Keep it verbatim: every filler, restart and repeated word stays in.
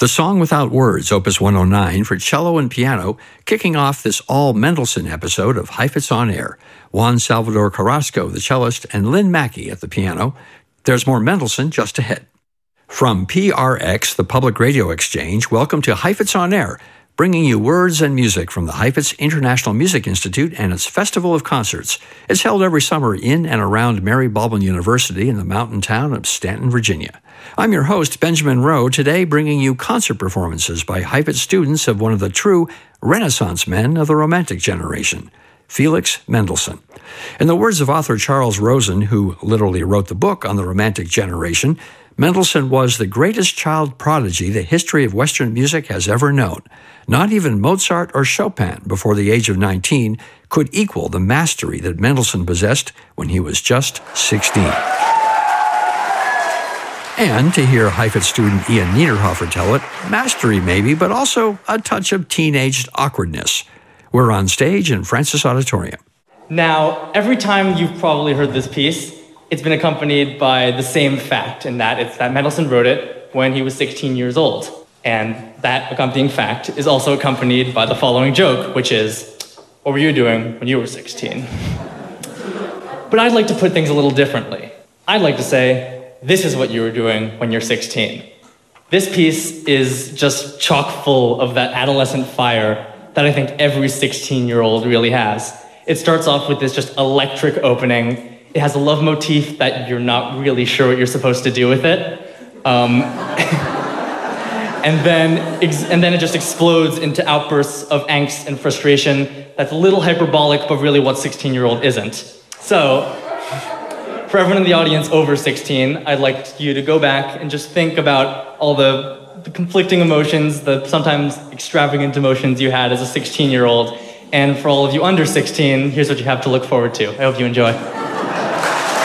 The Song Without Words, Opus one oh nine, for cello and piano, kicking off this all-Mendelssohn episode of Heifetz on Air. Juan Salvador Carrasco, the cellist, and Lynn Mackey at the piano. There's more Mendelssohn just ahead. From P R X, the Public Radio Exchange, welcome to Heifetz on Air, bringing you words and music from the Heifetz International Music Institute and its Festival of Concerts. It's held every summer in and around Mary Baldwin University in the mountain town of Stanton, Virginia. I'm your host, Benjamin Rowe, today bringing you concert performances by Heifetz students of one of the true Renaissance men of the Romantic generation, Felix Mendelssohn. In the words of author Charles Rosen, who literally wrote the book on the Romantic generation, Mendelssohn was the greatest child prodigy the history of Western music has ever known. Not even Mozart or Chopin, before the age of nineteen, could equal the mastery that Mendelssohn possessed when he was just sixteen. And to hear Heifetz student Ian Niederhofer tell it, mastery maybe, but also a touch of teenaged awkwardness. We're on stage in Francis Auditorium. Now, every time you've probably heard this piece, it's been accompanied by the same fact, in that it's that Mendelssohn wrote it when he was sixteen years old. And that accompanying fact is also accompanied by the following joke, which is, what were you doing when you were sixteen? But I'd like to put things a little differently. I'd like to say, this is what you were doing when you're sixteen. This piece is just chock full of that adolescent fire that I think every sixteen-year-old really has. It starts off with this just electric opening. It has a love motif that you're not really sure what you're supposed to do with it. Um, and then and then it just explodes into outbursts of angst and frustration that's a little hyperbolic, but really what sixteen-year-old isn't. So, for everyone in the audience over sixteen, I'd like you to go back and just think about all the, the conflicting emotions, the sometimes extravagant emotions you had as a sixteen-year-old. And for all of you under sixteen, here's what you have to look forward to. I hope you enjoy.